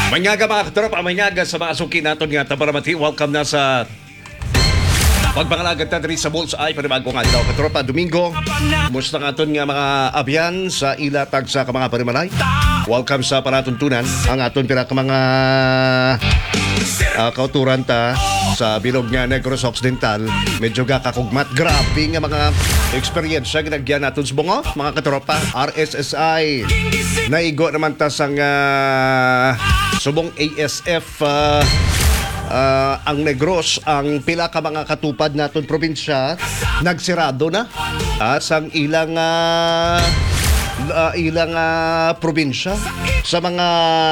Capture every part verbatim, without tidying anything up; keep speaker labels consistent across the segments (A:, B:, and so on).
A: Manyaga mga katropa, manyaga sa mga suki natin nga tabaramati. Welcome na sa pagpangalagat na rin sa Bullseye panibagong adlaw. Katropa, Domingo, kumusta nga aton nga mga abyan sa ilatag sa mga parimalay. Welcome sa panatuntunan ang aton pinaka mga uh, kauturan ta sa bilog nga Negros Occidental. Medyo ga kakugmat. Grabe nga mga experience sa ginagyan natin sa bungo, mga katropa. R S S I naigo naman ta sang uh, subong A S F uh, uh, ang Negros, ang pila ka mga katupad naton probinsya nagsirado na uh, sang ilang uh, uh, ilang uh, probinsya sa mga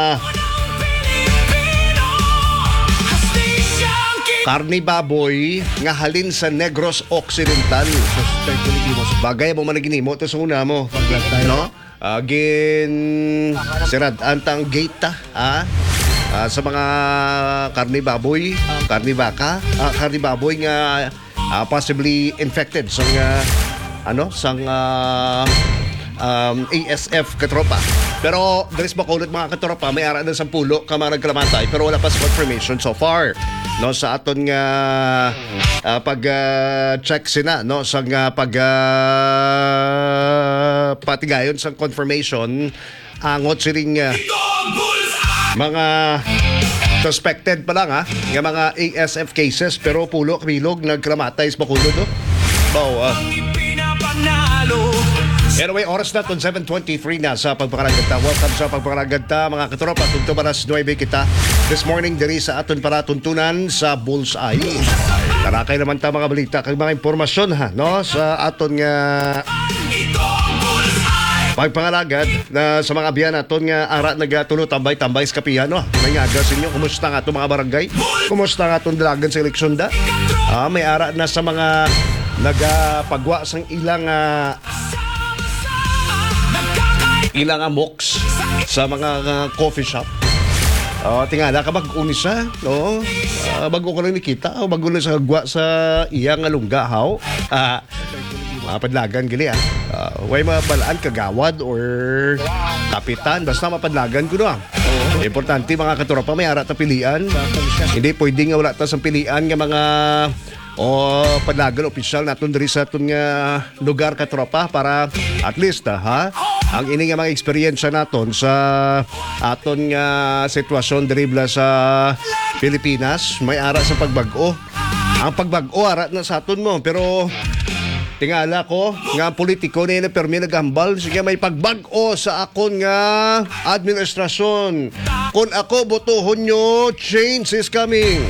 A: karni baboy nga halin sa Negros Occidental. Bagay mo managinimo to sa una mo. No? Again, sirad antang gate ta, ah? Uh, sa mga karni baboy, karni baka, uh, karni baboy nga uh, possibly infected sa uh, ano, sang uh, um, A S F katropa. Pero daris makulot mga katropa, may ara na sa pulo ka mga nagkalamatay pero wala pa sa confirmation so far. No, sa aton nga uh, pag uh, check sina no sa nga pag uh, patigayon sa confirmation angot siring uh, mga suspected pa lang ha nga mga A S F cases pero pulo kabilog nagkramatay sa bakulod no. Bawa. Anyway, oras na itong seven twenty-three na sa pagpakaragata. Welcome sa pagpakaragata, mga katropa. Tugto para sa nueve kita. This morning, diri sa aton para tuntunan sa Bullseye. Tarakay naman ta mga balita, kag mga impormasyon ha, no? Sa aton nga pagpangalagad na sa mga biyan naton nga ara nagatulo tambay-tambay sa kapihan, no? Nangaga sa inyo, kumusta nga itong mga barangay? Kumusta nga itong dalagan sa eleksyon da? Ah, may ara na sa mga nagapagwa sang ilang uh, ilang amoks sa mga uh, coffee shop. Oh, tingala ka bag-uni siya, no? Uh, bago ko lang nikita, o bago lang sa gwa sa iyang alunggahaw. Ah, mapadlagan gali ah. Uh, way mabalaan kagawad or kapitan, basta mapadlagan ko no. Oh. Importante mga katropa, may ara ta pilian. Hindi pwedeng nga wala ta sa pilian nga mga o padlagan opisyal naton diri sa aton nga lugar katropa para at least ha ang ini nga mga eksperyensya naton sa aton nga sitwasyon diri sa Pilipinas may ara sa pagbag-o. Ang pagbag-o ara na sa aton mo pero tingala ko nga politiko ni na permi nagambal sige may pagbag-o sa akon nga administrasyon. Kung ako botohon nyo, change is coming.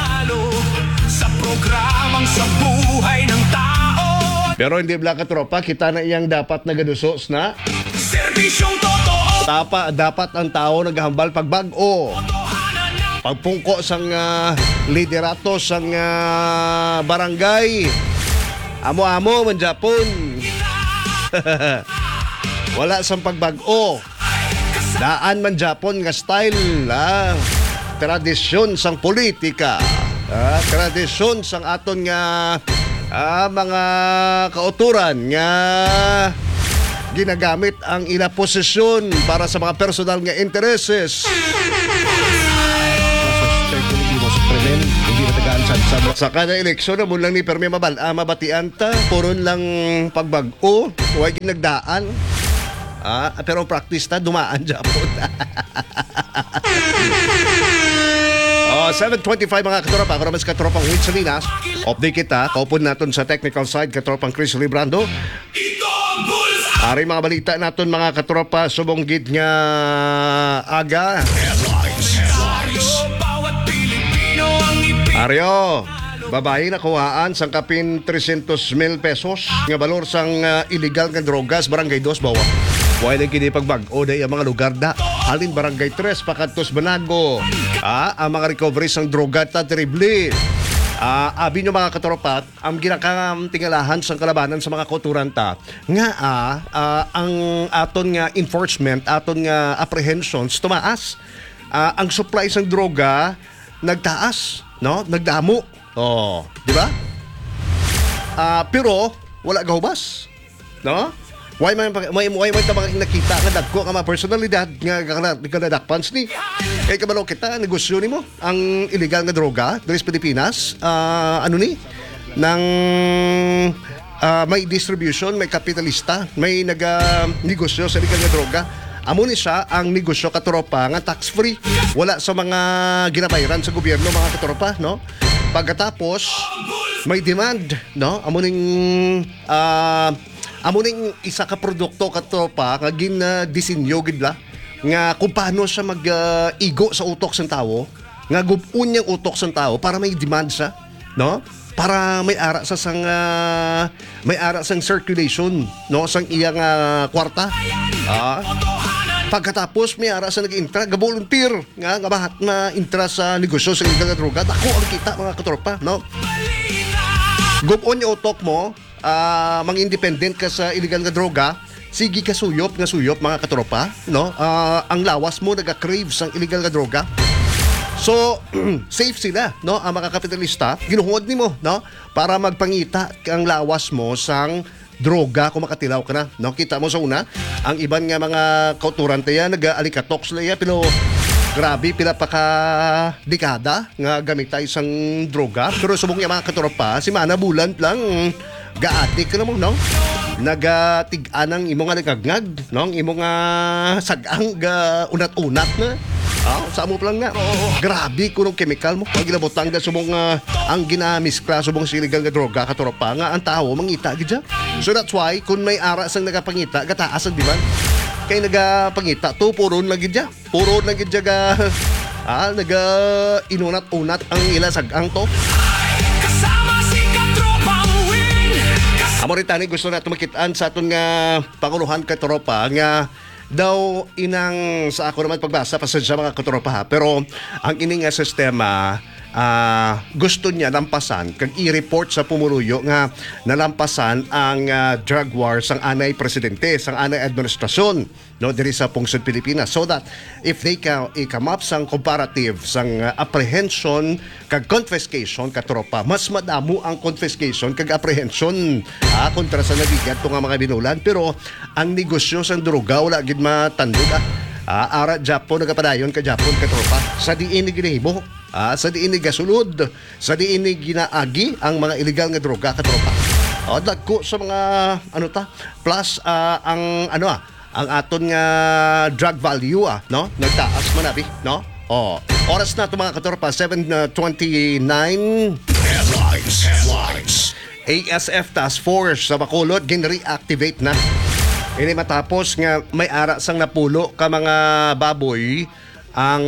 A: Programang sa buhay ng tao. Pero hindi bla katropa, kita na iyang dapat nagadusos na serbisyong totoo. Tapa, dapat ang tao naghambal pagbag-o. Pagpungko sang uh, liderato sang uh, barangay. Amo-amo man Japon. Wala sang pagbag-o. Daan man Japon nga style, ah, tradisyon sang politika. Ah, tradisyon sang aton nga ah, mga kauturan nga ginagamit ang ila posisyon para sa mga personal nga intereses. Sa kada eleksyon na mo lang ni Permi Mabal ah, mabatian ta, puron lang pagbag-o, huwag nagdaan. Ah, pero practice ta, dumaan Japon. Oh, seven twenty-five mga katropa, ako naman sa katropang Win Salinas. Update kita, kaupon natin sa technical side, katropang Chris Librando. Ari mga balita natin mga katropa, subonggit nga aga. Aryo, babae na kuhaan sang kapin three hundred mil pesos nga balor sang uh, illegal nga drogas barangay dos bawa. Wala kini pagbag-o day ang mga lugar da. Halin barangay tres pakantos Banago. Ah, ang mga recovery sang droga ta terrible. Ah, abi nyo mga katropat, ang ginakatingalahan sang kalabanan sa mga kauturan ta. Nga ah, ah, ang aton nga enforcement, aton nga apprehensions tumaas. Ah, ang supply sang droga nagtaas, no? Nagdamo. Oh, di ba? Ah, pero wala gahubas, no? Why man may why man ta nakita nga dagko nga mga personalidad nga kanadakpans ni kay kabalo kita negosyo nimo ang illegal nga droga diri sa Pilipinas ah, ano ni nang ah, may distribution, may kapitalista, may naga negosyo sa illegal nga droga. Amo ni siya ang negosyo katropa nga tax free, wala sa mga ginabayaran sa gobyerno mga katropa, no? Pagkatapos may demand, no? Amo ning ah, amo ning isa ka produkto katropa nga gin-disenyo gid la nga kung paano siya mag-igo uh, sa utok sa tao, nga gubun niyang utok sa tao para may demand siya, no? Para may ara sa sang uh, may ara sang circulation, no, sang iyang uh, kwarta. Ah. Pagkatapos may ara sa nag-intra, ga-volunteer nga nga bahat na intra sa negosyo sa illegal nga droga. Ako ang kita mga katropa, no? Gubon yung utok mo, uh, mang-independent ka sa illegal nga droga, sige ka suyop nga suyop mga katropa, no? Uh, ang lawas mo naga-crave sang illegal nga droga. So, safe sila, no? Ang mga kapitalista, ginuhod nimo, no? Para magpangita ang lawas mo sang droga kung makatilaw ka na, no? Kita mo sa una, ang iban nga mga kauturan tayo, nag-alikatok sila ya, pero grabe, pila pa ka dekada nga gamit tayo isang droga. Pero subong yung mga katropa, si Mana Bulan lang, ga-atik ka naman, no? Nagatig-an ang imo nga nagagngag, no? Imo nga sagang ga unat-unat na. Ah, sa mo pa lang nga. Oh, grabe kunong chemical mo. Pag ginabotang da subong uh, ang ginamiskla subong siligang nga droga katropa nga ang tao mangita gid. So that's why kung may ara sang nagapangita, gataasan di ba? Kay nagapangita to puro na gid ja. Puro na gid ga ah naga inunat-unat ang ila sagang to. Amo rin tani gusto na tumakitaan sa aton nga panguluhan katropa nga daw inang sa ako naman pagbasa pasensya mga katropa ha, pero ang ining nga sistema uh, gusto niya lampasan kag i-report sa pumuluyo nga nalampasan ang uh, drug war sang anay presidente sang anay administrasyon, no, diri sa pungsod Pilipinas, so that if they can i-come up sang comparative sang uh, apprehension kag confiscation katropa, mas madamo ang confiscation kag apprehension ah, kontra sa nabigat to nga mga binulan, pero ang negosyo sang droga wala gid matandog ah. Ah, ara Japon nagapadayon ka Japon katropa sa diin ni ginahimo, ah, sa diin ni gasulod, sa diin ni ginaagi ang mga illegal nga droga katropa. Oh, dagko sa mga ano ta plus ah, ang ano ah ang aton nga drug value ah, no, nagtaas man abi, no. Oh, oras na to mga katropa, seven twenty-nine. Headlines, headlines. A S F Task Force sa Bacolod gin-reactivate na. Ini matapos nga may ara sang napulo ka mga baboy ang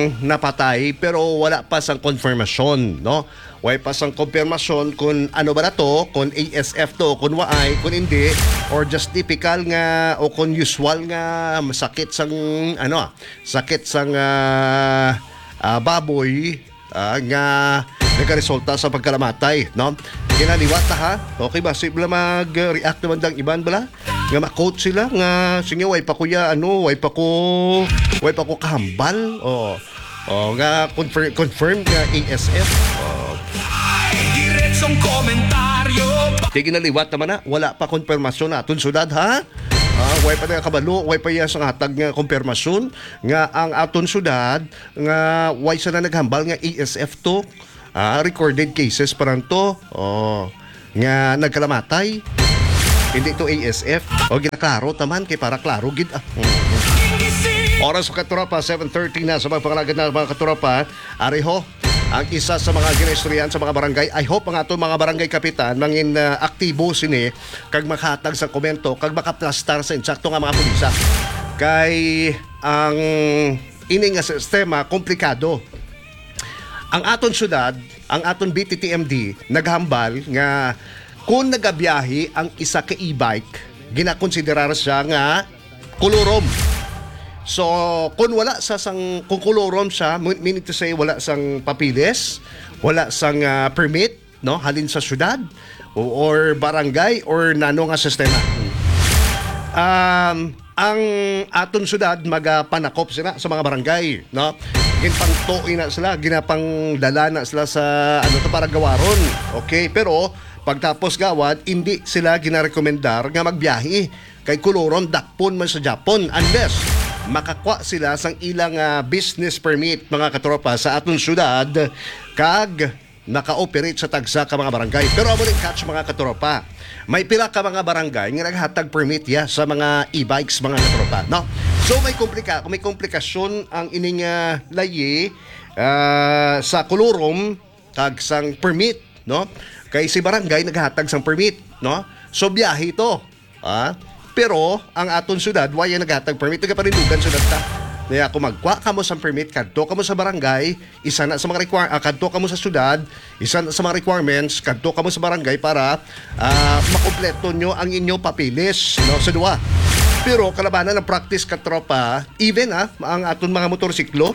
A: napatay pero wala pa sang konfirmasyon, no? Way pa sang konfirmasyon kung ano ba na to, kung A S F to, kung waay, kung hindi, or just typical nga o kung usual nga sakit sang ano ah, sakit sang uh, uh, baboy uh, nga nagkaresulta sa pagkalamatay, no? Kinaliwata ha? Okay ba? Simple mag-react naman dang iban bala? Nga makot sila nga sige way pa kuya ano, way pa ko way pa ko kahambal. Oh. Oh, nga confirm confirm nga A S F. Oh. Diretsong komentaryo. Di kinaliwat naman na, wala pa konfirmasyon naton sudad ha? Ah, way pa na kabalo, way pa iya sang hatag nga konfirmasyon nga ang aton sudad nga way sa na naghambal nga A S F to. Ah, recorded cases parang to. Oh, nga nagkalamatay. Hindi to A S F. O ginaklaro taman kay para klaro gid ah. Mm-hmm. Oras sa katropa, seven thirty na sa mga pangalagan na mga katropa. Ariho, ang isa sa mga ginestoryan sa mga barangay. I hope ang ato mga barangay kapitan mangin uh, aktibo sini kag makatag sa komento kag makaplastar sa insakto nga mga pulisa. Kay ang ini nga sistema komplikado. Ang aton syudad, ang aton B T T M D naghambal nga kung nagabiyahe ang isa ka e-bike, ginakonsiderar siya nga kulurom. So, kung wala sa sang kung kulurom siya, meaning to say wala sang papilis, wala sang uh, permit, no, halin sa syudad or, or barangay or nano nga sistema. Um, ang aton syudad magapanakop sila sa mga barangay, no? Ginpangtuin na sila, ginapang dala na sila sa ano to para gawaron. Okay, pero pagtapos gawad, hindi sila ginarekomendar nga magbiyahe. kay kuluron dakpon man sa Japon unless makakwa sila sang ilang uh, business permit mga katropa sa aton syudad kag naka-operate sa tagsa ka mga barangay. Pero amo ning catch mga katropa. May pila ka mga barangay nga naghatag permit ya sa mga e-bikes mga katropa, no? So may komplika, may komplikasyon ang ining uh, layi uh, sa kulurom kag sang permit, no? Kay si barangay naghatag sang permit, no? So biyahe ito, ah. Pero ang aton syudad why naghatag permit taga parindugan syudad ta. Kaya kung magkwa ka mo sa permit, kadto ka mo sa barangay, isa na sa mga require, uh, kadto ka mo sa syudad, isa na sa mga requirements, kadto ka mo sa barangay para uh, makumpleto nyo ang inyong papilis, no, sa duwa. Pero kalabanan ng practice katropa, even ah, ang aton mga motorsiklo,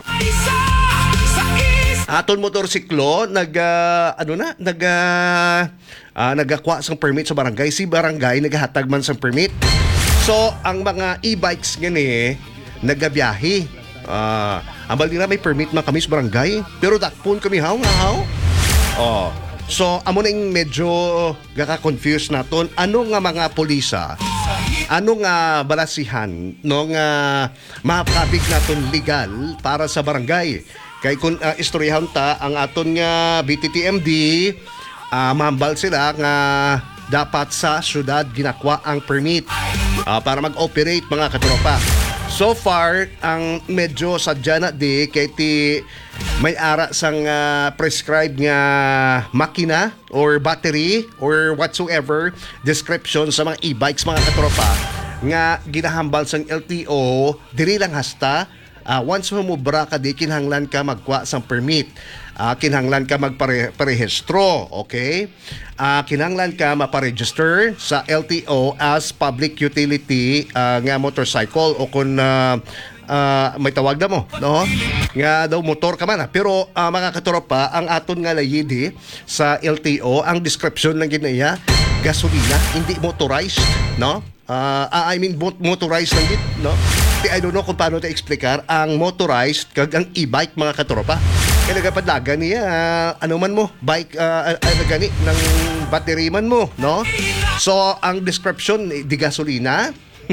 A: aton motorsiklo nag uh, ano na nag uh, uh, nagakwa sang permit sa barangay, si barangay naghatag man sang permit. So ang mga e-bikes gani nagabiyahe. Ah, uh, ambal nila may permit man kami sa barangay, pero dakpon kami haw nga haw. Oh. So amo ning medyo gaka-confuse naton ano nga mga pulisa. Ano nga balasihan no nga mapabig naton legal para sa barangay. Kay kung uh, istoryahan ta ang aton nga B T T M D, uh, mambal sila nga dapat sa syudad ginakwa ang permit uh, para mag-operate mga katropa. So far, ang medyo sadya na di kay ti may ara sang uh, prescribed nga makina or battery or whatsoever description sa mga e-bikes mga katropa nga ginahambal sang L T O diri lang hasta uh, once humubra ka di kinahanglan ka magkwa sang permit. Uh, kinahanglan ka magparehistro, okay? Uh, kinahanglan ka maparegister sa L T O as public utility uh, nga motorcycle o kung uh, uh, may tawag na mo, no? Nga daw motor ka man. Pero uh, mga katropa, ang aton nga layidi sa L T O, ang description ng ginaya, gasolina, hindi motorized, no? Uh, I mean motorized lang dit, no? I don't know kung paano ta explicar ang motorized kag ang e-bike mga katropa. Kaya nagapadlaga niya, uh, ano man mo, bike, uh, ano gani, ng battery man mo, no? So, ang description, di gasolina,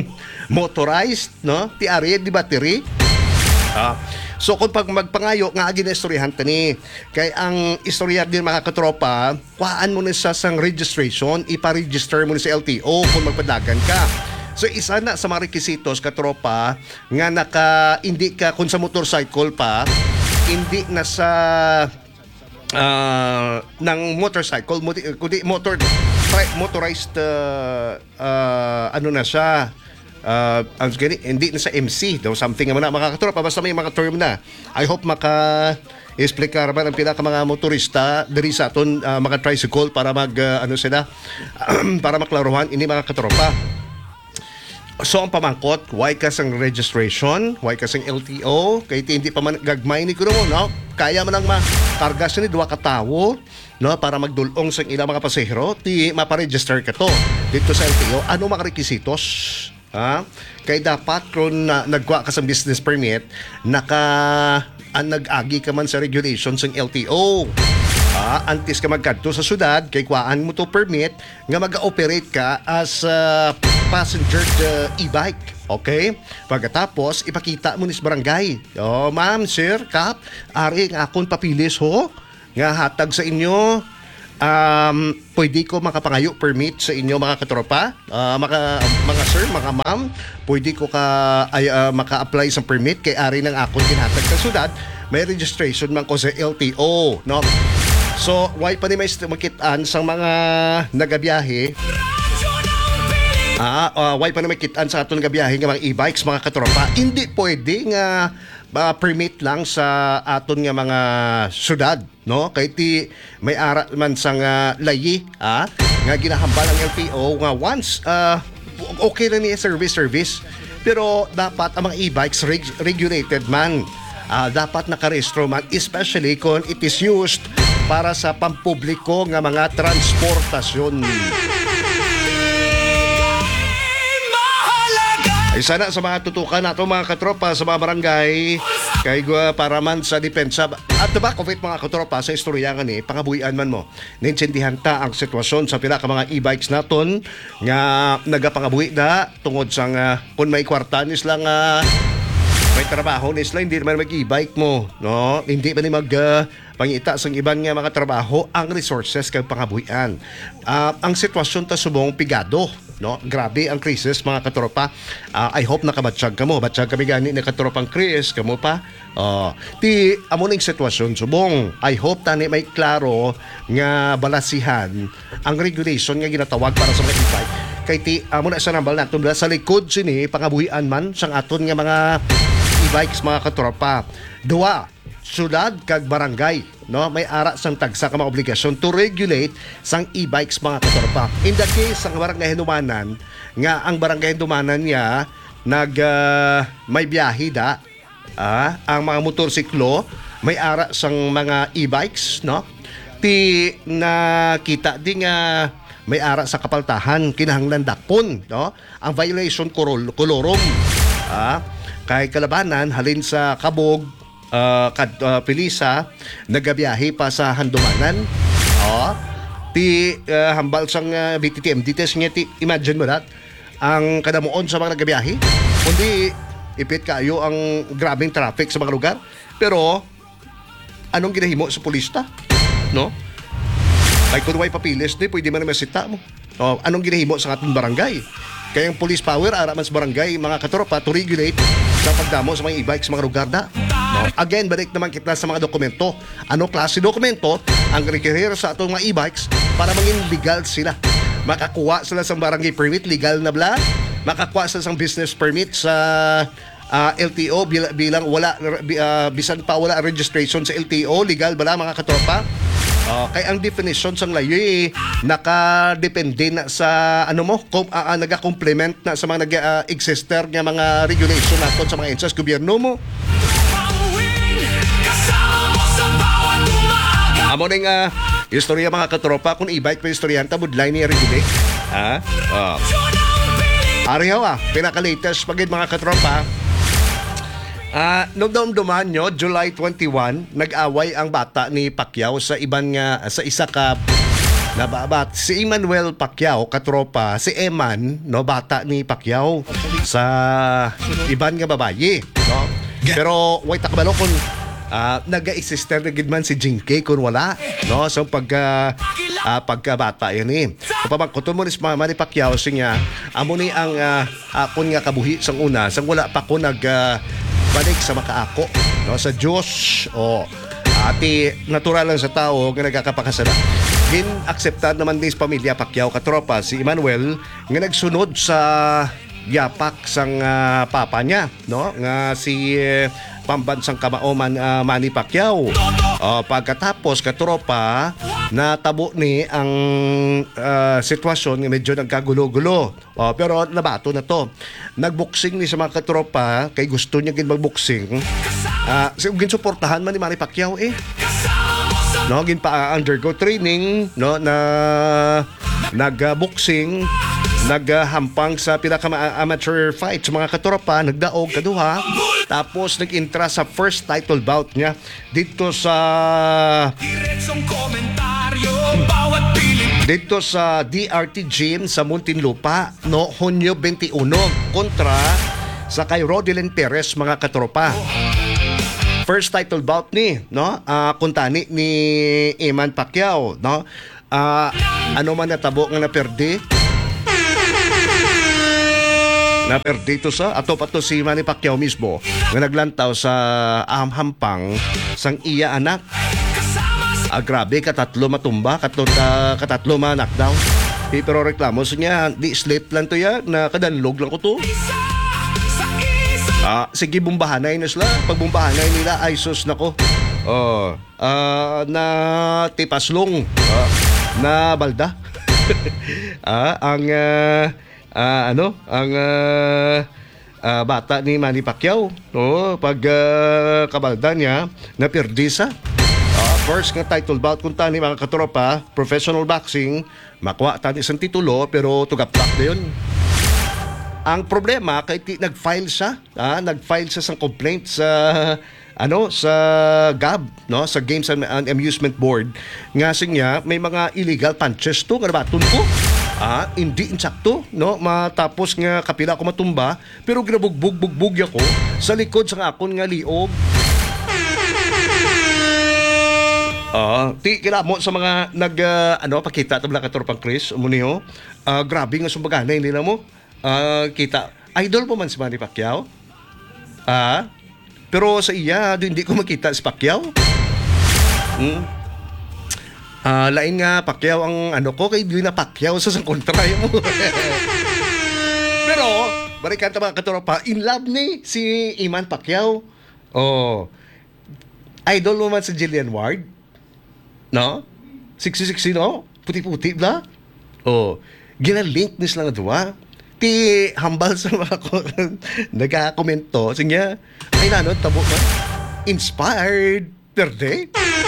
A: motorized, no? Ti ari, di battery. Uh, so, kung pag magpangayo, nga agin na istoryahan tani, kaya ang istorya din mga katropa, kuhaan mo na sa sang registration, ipa-register mo na sa L T O kung magpadlagan ka. So isa na sa mga requisitos katropa nga naka hindi ka kung sa motorcycle pa hindi na sa uh, ng motorcycle kundi motor motorized uh, uh, ano na siya uh, hindi na sa M C daw something naman na mga katropa basta may mga term na. I hope maka explicar ba ng pinaka mga motorista diri sa aton uh, mga tricycle para mag uh, ano sila para maklaruhan ini mga katropa. So ang pamangkot, why ka sang registration, why ka sang L T O, kay hindi pa man gagmay ni kuno mo, no? Kaya man ang makarga sa ni duwa ka tawo, no, para magdulong sa ilang mga pasahero, ti maparegister ka to dito sa L T O. Ano mga requisitos? Ha? Kay dapat kung uh, nagwa ka sa business permit, naka ang nag-agi ka man sa regulations ng L T O. Ah, antes ka magkadto sa syudad, kay kuhaan mo to permit nga mag-operate ka as uh, passenger uh, e-bike. Okay? Pagkatapos, ipakita mo ni sa barangay. Oh, ma'am, sir, kap, ari nga akong papilis ho, nga hatag sa inyo. Um, pwede ko makapangayo permit sa inyo mga katropa, uh, maka, mga sir, mga ma'am, pwede ko ka ay, uh, maka-apply sa permit kay ari ng akong ginhatag sa syudad, may registration man ko sa L T O, no? So, why pa ni may makitaan sa mga nagabiyahe? Ah, uh, why pa na may kitaan sa atong nagabiyahe nga mga e-bikes mga katropa? Hindi pwede nga uh, permit lang sa aton nga mga syudad, no? Kay ti may ara man sang uh, layi, ah, nga ginahambal ang L T O nga once uh, okay na niya service service. Pero dapat ang mga e-bikes reg- regulated man. Uh, dapat nakarehistro man, especially kung it is used para sa pampubliko nga mga transportasyon. Ay sana sa mga tutukan nato mga katropa sa mga barangay, Kay gwa para man sa depensa. At diba, COVID mga katropa, sa istorya nga ni, pangabuhian man mo. Naintindihan ta ang sitwasyon sa pila ka mga e-bikes naton nga nagapangabuhi da tungod sa nga kung may kwarta nis lang uh, may trabaho nis lang, hindi naman mag-e-bike mo. No? Hindi ba ni mag uh, pangita sa iban nga mga trabaho ang resources kay pangabuhian. Uh, ang sitwasyon ta subong pigado. No, grabe ang krisis mga katropa. Uh, I hope nakabatsyag ka mo. Batsyag kami gani ni katropang Chris, kamo pa. Uh, ti amo ning sitwasyon subong. I hope tani may klaro nga balasihan ang regulation nga ginatawag para sa mga e-bike. Kay ti amo na sa nambal naton sa likod sini pangabuhian man sang aton nga mga e-bikes mga katropa. Duwa, syudad kag barangay, no, may ara sang tagsa ka mga obligasyon to regulate sang e-bikes mga katropa. In the case sang barangay Hindumanan nga ang barangay Hindumanan niya nag uh, may biyahe da ah, ang mga motorsiklo may ara sang mga e-bikes, no, ti nakita di nga may ara sa kapaltahan kinahanglan dakpon, no, ang violation kolorom ah, kay kalabanan halin sa kabog Uh, kad uh, Pilisa nagabiyahe pa sa Handumanan. Oh, ti uh, hambal sang uh, B T T M D test nga ti imagine mo dat ang kadamuon sa mga nagabiyahe. Kundi ipit kayo ang grabing traffic sa mga lugar. Pero anong ginahimo sa pulista? No? Kay kung way papilis di pwede man masita mo. Oh, anong ginahimo sa atong barangay? Kaya ang police power ara man sa barangay mga katropa to regulate sa pagdamo sa mga e-bike sa mga lugar da. No? Again, balik naman kita sa mga dokumento. Ano klase dokumento ang require sa atong mga e-bikes para maging legal sila. Makakuha sila sa barangay permit, legal na bla. Makakuha sila sa business permit sa uh, L T O bilang, bilang wala, uh, bisan pa wala registration sa L T O, legal bala mga katropa. Uh, kaya ang definition sang layoy nakadepende na sa ano mo kom, uh, uh, naga-complement na sa mga nag-exister uh, nga mga regulation naton sa mga ensas gobyerno mo. Amo ning uh, istorya mga katropa kung e-bike pa istoryan ta budlay ni regulate. Ha? Oh. Ariho ah, pinaka-latest pagid mga katropa. Ah, uh, nung damdaman nyo, July twenty-one, nag-away ang bata ni Pacquiao sa iban nga sa isa ka nababat. Si Emmanuel Pacquiao, katropa, si Eman, no, bata ni Pacquiao sa iban nga babayi, no. Pero wait takbalo kung uh, naga-sister na gidman si Jinky kung wala, no, so pagka uh, pagkabata yun eh. Kapag kuton mo ni mama ni Pacquiao siya, amo ni ang uh, akon nga kabuhi sang una, sang wala pa ko nag uh, balik sa makaako, no, sa Diyos o ati natural lang sa tao nga nagkakapakasala. Gin akseptad naman din sa pamilya Pacquiao katropa si Emmanuel nga nagsunod sa yapak sang uh, papa niya, no, nga si uh, pambansang kamaoman uh, Manny Pacquiao. Uh, pagkatapos katropa natabo ni ang uh, sitwasyon nga medyo nagkagulo-gulo. Uh, pero nabato na to. Nagboxing ni sa mga katropa kay gusto niya gin magboxing. Uh, gin suportahan man ni Manny Pacquiao eh. No, gin pa uh, undergo training, no, na nag-boxing, naghampang sa pinaka-amateur fight sa mga katropa, nagdaog kaduha, tapos nag-intra sa first title bout niya dito sa dito sa D R T Gym sa Muntinlupa, no, Hunyo twenty-one kontra sa kay Rodilyn Perez mga katropa. First title bout ni, no, uh, kuntani ni Eman Pacquiao, no. Uh, ano man natabo nga naperdi naperdi to sa ato pa to si Manny Pacquiao mismo nga naglantaw sa amhampang sang iya anak. Ah, grabe, katatlo matumba, katatlo, uh, katatlo ma knockdown. E, pero reklamo sa niya, di sleep lang to ya, na kadanlog lang ko to. Ah, sige, bumbahanay na sila. Pag bumbahanay nila, ay sus na ko. Oh, uh, na tipaslong, uh, na balda. ah, ang, uh, uh, ano, ang, uh, uh, bata ni Manny Pacquiao, no, pag uh, kabalda niya, napirdisa. Uh, first nga title bout kung tani mga katropa, professional boxing, makuha tani isang titulo pero tugaplak na yun. Ang problema kay ti nag-file siya, ah, nag-file siya sang complaint sa ano sa G A B, no, sa Games and, and Amusement Board nga sinya may mga illegal punches to nga nabaton ko. Ah, hindi insakto, no? Matapos nga kapila ko matumba, pero ginabugbog-bugbog ako sa likod sa akon nga liog. Ah, ti kila mo sa mga nag uh, ano pakita tabla ka Torpang Chris umuniho. Ah, grabe nga sumbaganay nila mo. Ah, kita idol po man si Manny Pacquiao. Ah, pero sa iya hindi ko makita si Pacquiao. Hmm. Ah, lain nga Pacquiao ang ano ko kay di na Pacquiao sa sang kontra mo. Pero balikan ta mga katropa, in love ni si Iman Pacquiao. Oh. Idol mo man si Jillian Ward. No? Siksi-siksi, no? Puti-puti ba? Oh, ginalink ni sila nga duwa. Ti hambal sa mga ko nagka-komento. Sige, ay nanod, tabo ka. Inspired. Perde.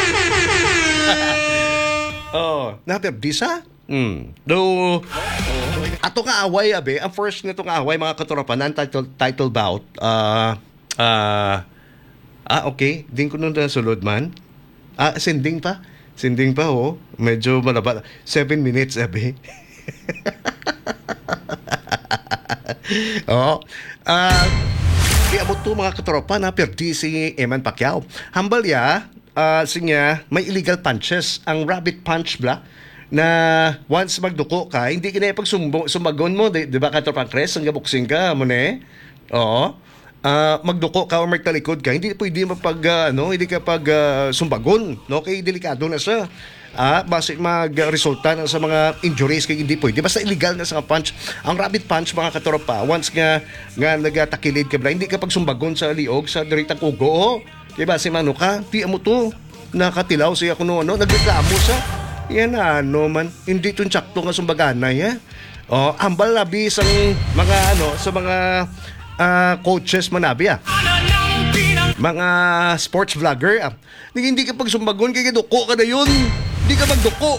A: Oh, na-perdi sa? Hmm. Do, ato nga away, abe. Ang first nga itong away, mga katurapan, non-title title bout. Ah, uh, uh, ah, okay. Din ko nung sulod man. Ah, sending pa. Sinding pa, oh. Medyo malaba. Seven minutes, sabi. oh. Uh, di abot to mga katropa na perdi si Eman Pacquiao. Hambal ya, uh, sinya, may illegal punches. Ang rabbit punch bla, na once magduko ka, hindi ka na pag sumagon mo, di, di ba katropang Chris, ang gabuksing ka, mo ne? Oo. Uh, magduko ka o magtalikod ka, hindi pwede mapag, uh, ano, hindi ka pag uh, sumbagon, no? Kaya delikado na siya. Ah, base mag-resulta na sa mga injuries kaya hindi pwede. Basta illegal na sa punch. Ang rabbit punch, mga katropa, once nga, nga nagatakilid ka, hindi ka pag sumbagon sa liog, sa diritang ugo, oh. Kaya base mano ka, di mo to, nakatilaw siya kung ano, nagreklamo siya. Yan ano man, hindi itong tsakto nga sumbaganay, eh. Oh, ambal labi sa mga, ano, sa mga Uh, coaches manabi ah. Mga sports vlogger ah. Hindi ka pag sumbagon kaya duko ka na yun. Hindi ka magduko.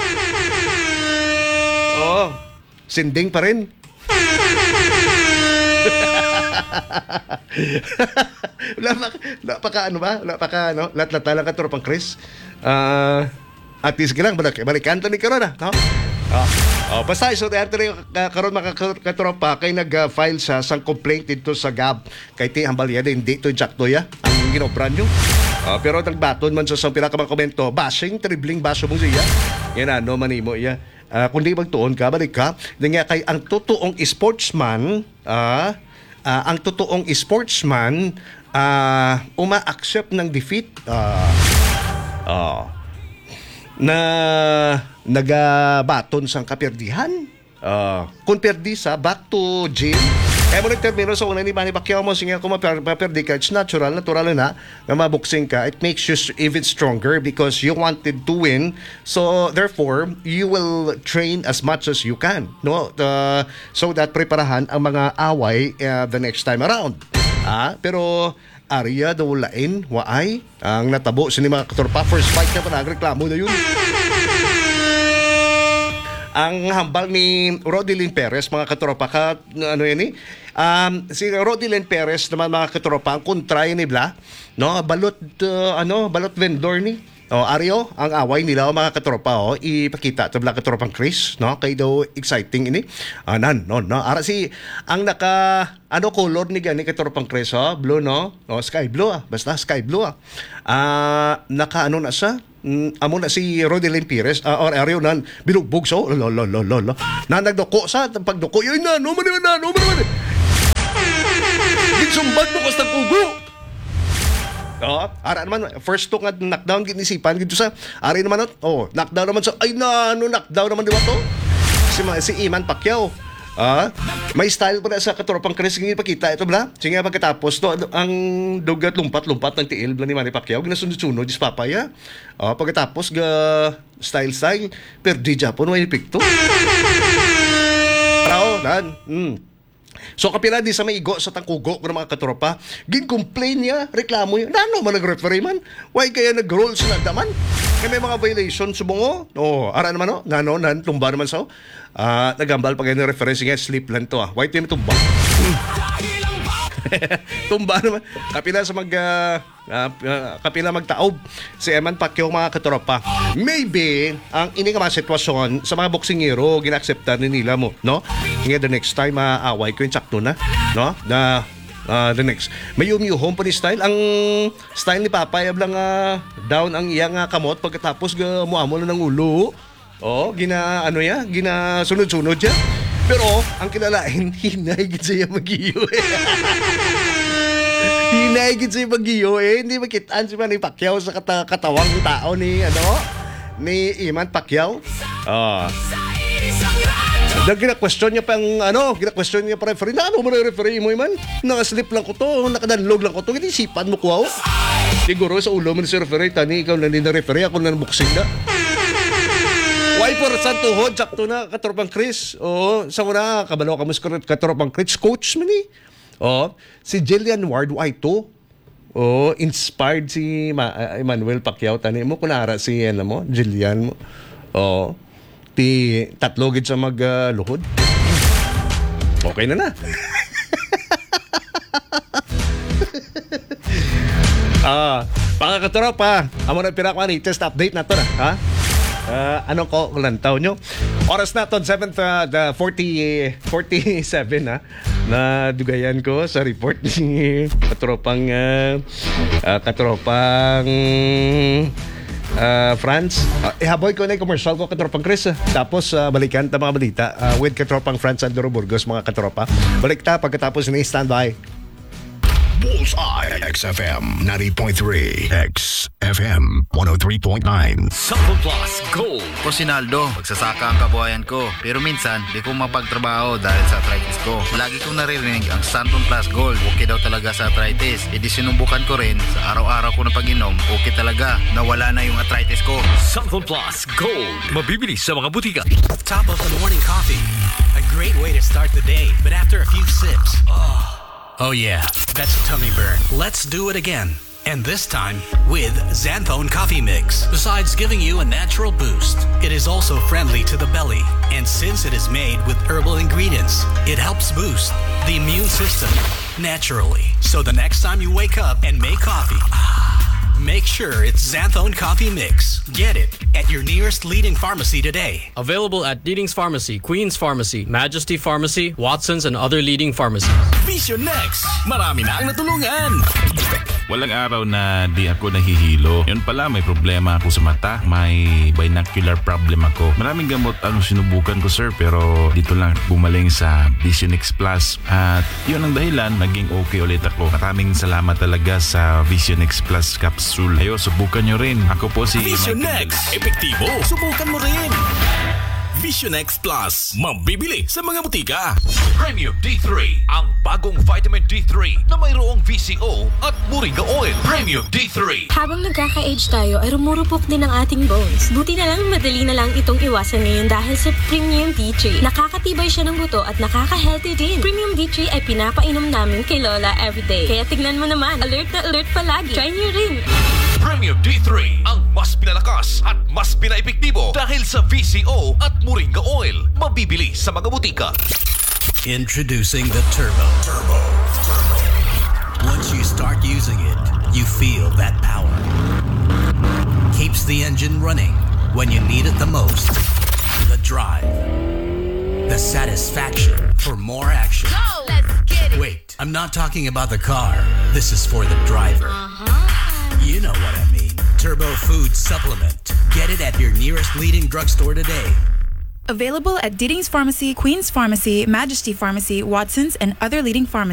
A: Oh, sinding pa rin. wala pa, wala pa ka ano ba? Wala pa ka ano? Lat-lata lang ka Torpang Chris. Uh, at least lang balik balikan to ni karon ah, no? Oh. Oh, basta iso teatro karon mga katropa kay nag-file sa sang complaint dito sa G A B kay ti hambalya hindi to jakto ya ang ginobran nyo. Uh, pero nagbaton man sa sang pila ka mga komento, bashing, tribling baso mong siya. Yan ano manimo ya. Uh, kundi magtuon ka, balik ka. Nga kay ang totoong sportsman, ah, uh, uh, ang totoong sportsman uh, uma-accept ng defeat. Ah, uh, uh, na nagabaton sang kaperdihan. Uh, kung perdi sa, back to gym. Kaya mo nagtermino sa una ni Manny Pacquiao mo, sige kung maperdi ka, it's natural, natural na na mabuksing ka. It makes you even stronger because you wanted to win. So, therefore, you will train as much as you can. No? Uh, so that preparahan ang mga away uh, the next time around. Ah, pero Arya daw lain, waay, ang natabo sa mga katorpa. First fight na pa nagreklamo na yun. Ang hambal ni Rodilyn Perez, mga katropa, ka, ano yan eh, um, si Rodilyn Perez naman, mga katropa, ang kontray ni Bla, no, balot, uh, ano, balot vendor ni, oh, Aryo, ang away nila, mga katropa, oh, ipakita, ito Bla katropang Chris, no, kay daw exciting ini, ah, nan, no, no, ara si, ang naka, ano, color ni gani katropang Chris, oh, blue, no, oh, sky blue, ah, basta sky blue, ah, ah naka, ano na siya, Mm, amo na si Rodilyn Perez uh, or Aryo nan binugbog so lo lo lo lo lo na nagdoko sa pagdoko yun na no man na no man man gitsumban mo kas ugo. Oh, ara naman first to nga knockdown ginisipan gito sa ari naman oh knockdown naman sa ay na no knockdown naman di ba to si si Iman Pacquiao. Ah, may style pa na sa katropang Chris ng ipakita ito bla. Sige pagkatapos to ang dugat lumpat-lumpat ng tiil bla ni Manny Pacquiao ginasunod-sunod dis papaya. Ah, pagkatapos ga style style perdi Japon way picto. Rao dan. Hmm. So kapila di sa maigo sa tangkugo ng mga katropa, gin-complain niya, reklamo niya. Nano man nag-referee man? Why kaya nag-roll sa nagdaman? Kaya may mga violation subungo. Oh, ara naman no? Nano, nan, tumba naman sa uh, nagambal pa kayo ng referee. Sige, sleep lang to ah. Why tayo tumba? Hmm. Tumba naman. Kapila sa mag... Uh, uh, uh, kapila magtaob si Eman Pacquiao mga katropa. Maybe, ang ini nga mga sitwasyon sa mga boksingero, ginakseptan ni nila mo, no? Nga the next time, maaway ko yung sakto na, no? Na... Uh, the next, may umiyuhom pa ni style. Ang style ni Papay ablang uh, down ang iyang uh, kamot pagkatapos uh, muamo na ng ulo. Oh, gina ano ya, gina sunod-sunod ya. Pero ang kilalain, hinay gid siya magiyo. Eh. Hinay gid siya magiyo eh. Hindi makitaan si Manny Pacquiao sa kata- katawang tao ni ano ni Iman Pacquiao. Ah. Dahil gina-question niya pang ano, gina-question niya pa referee. Na ano mo na referee mo, man? Nakaslip lang ko to, nakadanlog lang ko to. Isipan mo ko, siguro sa ulo mo si referee, tani, ikaw na din na referee, ako na boxing na. Why for San Tuhod, sakto na, katropang Chris. Oo, sa una, kabalo ka mo sa katropang Chris, coach man eh. Oo, si Jillian Ward, why to? Oo, inspired si Ma- uh, Emmanuel Pacquiao, tani mo, kunara si, ano mo, Jillian mo. Oo. Ti tatlo gid sa magluhod. Uh, okay na na. Ah, pangakatropa, amo na pira ko ani test update na to na, ha? Uh, ano ko lantaw nyo? Oras na to seven uh, the forty forty-seven ha. Na dugayan ko sa report ni katropang uh, uh, katropang Uh, France, uh, ihaboy ko na yung commercial ko katropang Chris. Uh. Tapos uh, balikan ta mga balita uh, with katropang France Andoro Burgos mga katropa. Balik ta pagkatapos ni standby.
B: Bullseye X F M ninety point three, X F M one oh three point nine.
C: Sample Plus Gold.
D: Ko Sinaldo, magsasaka ang kabuhayan ko. Pero minsan, di ko mapagtrabaho dahil sa arthritis ko. Lagi kong naririnig ang Santon Plus Gold. Okay daw talaga sa arthritis. E di sinubukan ko rin. Sa araw-araw ko na pag-inom, okay talaga. Nawala na yung arthritis ko.
C: Sample Plus Gold. Mabibili sa mga butika.
E: Top of the morning coffee. A great way to start the day. But after a few sips, oh, oh yeah, that's a tummy burn. Let's do it again. And this time with Xanthone Coffee Mix. Besides giving you a natural boost, it is also friendly to the belly. And since it is made with herbal ingredients, it helps boost the immune system naturally. So the next time you wake up and make coffee, make sure it's Xanthone Coffee Mix. Get it at your nearest leading pharmacy today.
F: Available at Leading's Pharmacy, Queen's Pharmacy, Majesty Pharmacy, Watson's, and other leading pharmacies.
E: Vision Next! Marami na ang natulungan!
G: Walang araw na di ako nahihilo. Yun pala, may problema ako sa mata. May binocular problem ako. Maraming gamot ang sinubukan ko, sir, pero dito lang bumaling sa Vision X Plus. At yun ang dahilan, naging okay ulit ako. Maraming salamat talaga sa Vision X Plus capsule. Ayo, subukan nyo rin. Ako po si
E: Vision
G: Michael
E: Next! Epektibo! Subukan mo rin! Vision X Plus, mabibili sa mga butika.
C: Premium D three, ang bagong vitamin D three na mayroong V C O at Moringa Oil. Premium D three.
H: Habang nagkaka-age tayo ay rumurupok din ang ating bones. Buti na lang madali na lang itong iwasan ngayon dahil sa Premium D three. Nakakatibay siya ng buto at nakaka-healthy din. Premium D three ay pinapainom namin kay Lola everyday. Kaya tignan mo naman, alert na alert palagi. Try niyo rin.
C: Premium D three, ang mas pinalakas at mas pinaepektibo dahil sa V C O at Moringa Oil. Mabibili sa mga butika.
E: Introducing the Turbo. Turbo. Turbo. Once you start using it, you feel that power. Keeps the engine running when you need it the most. The drive. The satisfaction for more action.
I: Go! Let's get it!
E: Wait, I'm not talking about the car. This is for the driver.
I: Uh-huh.
E: You know what I mean. Turbo Food Supplement. Get it at your nearest leading drugstore today.
J: Available at Diddings Pharmacy, Queen's Pharmacy, Majesty Pharmacy, Watson's, and other leading pharmacies.